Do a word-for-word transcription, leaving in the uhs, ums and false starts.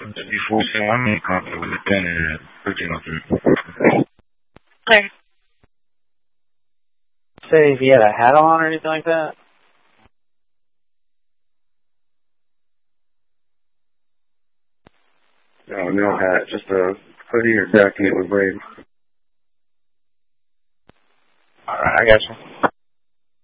Before saying I'm in contact with the lieutenant at thirteen oh three. Okay. Say if he had a hat on or anything like that? No, no hat, just a hoodie or jacket with braids. Alright, I got you.